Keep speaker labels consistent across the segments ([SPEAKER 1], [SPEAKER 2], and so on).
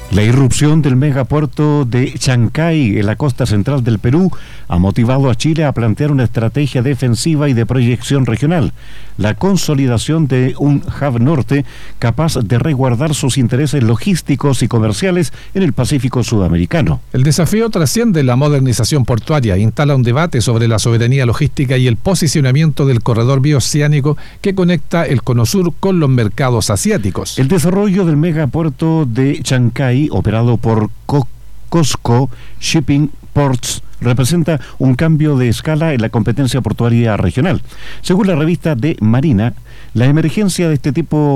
[SPEAKER 1] La irrupción del megapuerto de Chancay en la costa central del Perú ha motivado a Chile a plantear una estrategia defensiva y de proyección regional, la consolidación de un hub norte capaz de resguardar sus intereses logísticos y comerciales en el Pacífico sudamericano.
[SPEAKER 2] El desafío trasciende la modernización portuaria, instala un debate sobre la soberanía logística y el posicionamiento del corredor bioceánico que conecta el Cono Sur con los mercados asiáticos.
[SPEAKER 1] El desarrollo del megapuerto de Chancay, operado por COSCO Shipping Ports, representa un cambio de escala en la competencia portuaria regional. Según la revista de Marina, la emergencia de este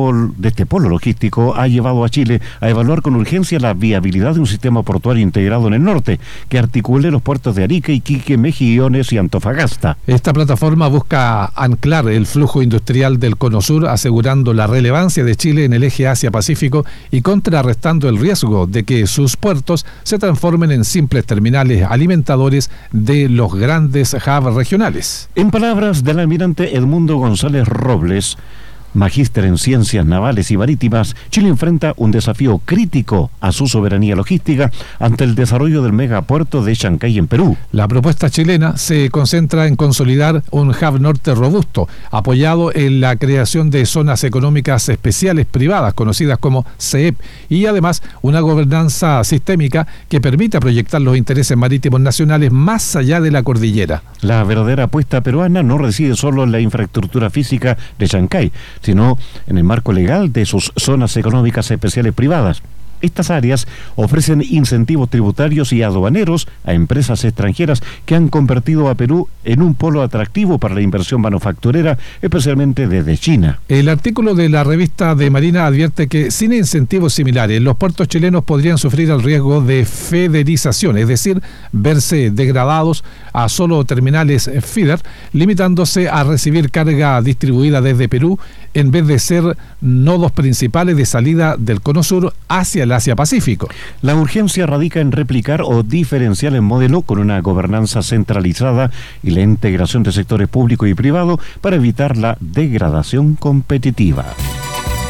[SPEAKER 1] polo logístico ha llevado a Chile a evaluar con urgencia la viabilidad de un sistema portuario integrado en el norte, que articule los puertos de Arica, Iquique, Mejillones y Antofagasta.
[SPEAKER 2] Esta plataforma busca anclar el flujo industrial del Cono Sur, asegurando la relevancia de Chile en el eje Asia-Pacífico y contrarrestando el riesgo de que sus puertos se transformen en simples terminales alimentadores de los grandes hubs regionales.
[SPEAKER 1] En palabras del almirante Edmundo González Robles, magíster en ciencias navales y marítimas, Chile enfrenta un desafío crítico a su soberanía logística ante el desarrollo del megapuerto de Chancay en Perú.
[SPEAKER 2] La propuesta chilena se concentra en consolidar un hub norte robusto, apoyado en la creación de zonas económicas especiales privadas, conocidas como CEEP, y además una gobernanza sistémica que permita proyectar los intereses marítimos nacionales más allá de la cordillera.
[SPEAKER 1] La verdadera apuesta peruana no reside solo en la infraestructura física de Chancay, sino en el marco legal de sus zonas económicas especiales privadas. Estas áreas ofrecen incentivos tributarios y aduaneros a empresas extranjeras que han convertido a Perú en un polo atractivo para la inversión manufacturera, especialmente desde China.
[SPEAKER 2] El artículo de la revista de Marina advierte que sin incentivos similares, los puertos chilenos podrían sufrir el riesgo de federización, es decir, verse degradados a solo terminales feeder, limitándose a recibir carga distribuida desde Perú en vez de ser nodos principales de salida del Cono Sur hacia el Asia-Pacífico.
[SPEAKER 1] La urgencia radica en replicar o diferenciar el modelo con una gobernanza centralizada y la integración de sectores público y privado para evitar la degradación competitiva.